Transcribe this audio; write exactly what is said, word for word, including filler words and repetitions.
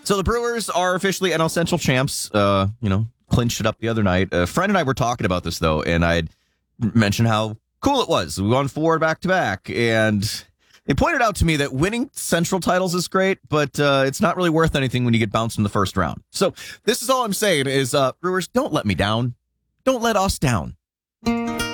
So the Brewers are officially N L Central champs. Uh, you know, clinched it up the other night. A friend and I were talking about this, though, and I had mentioned how cool it was. We won four back-to-back, and they pointed out to me that winning Central titles is great, but uh, it's not really worth anything when you get bounced in the first round. So this is all I'm saying is, uh, Brewers, don't let me down. Don't let us down.